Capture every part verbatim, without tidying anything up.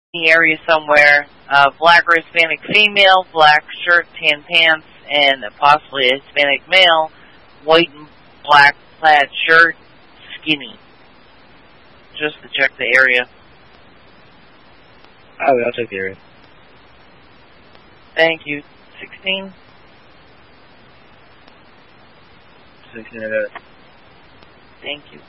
the area somewhere. Uh, black or Hispanic female, black shirt, tan pants, and possibly a Hispanic male, white and black plaid shirt, skinny. Just to check the area. Oh, I'll check the area. Thank you. sixteen? sixteen, I got it. Thank you.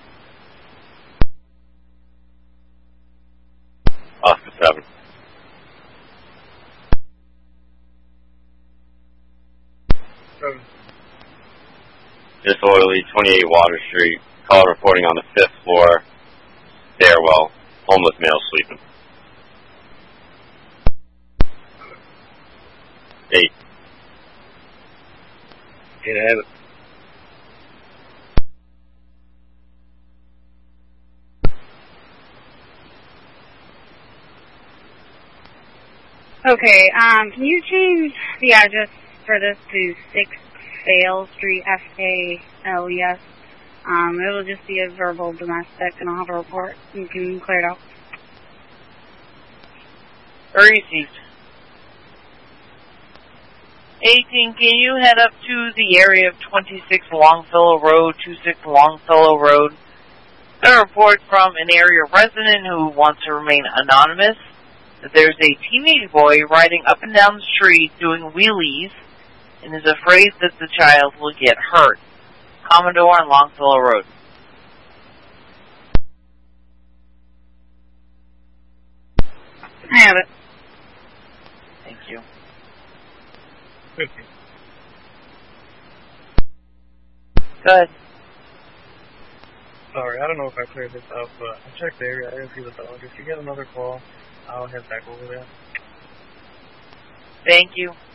Oscar seven. Seven. Disorderly, twenty-eight Water Street. Call reporting on the fifth floor. Stairwell. Homeless male sleeping. Eight. Eight, I have it. Okay, um, can you change the address for this to six Fale Street, F A L E S? Um, it will just be a verbal domestic, and I'll have a report. You can clear it out. Received. eighteen, can you head up to the area of twenty-six Longfellow Road, twenty-six Longfellow Road? A report from an area resident who wants to remain anonymous that there's a teenage boy riding up and down the street doing wheelies and is afraid that the child will get hurt. Commodore on Longfellow Road. I have it. Thank you. fifty. Good. Sorry, I don't know if I cleared this out, but I checked the area. I didn't see the dog. If you get another call, I'll head back over there. Thank you.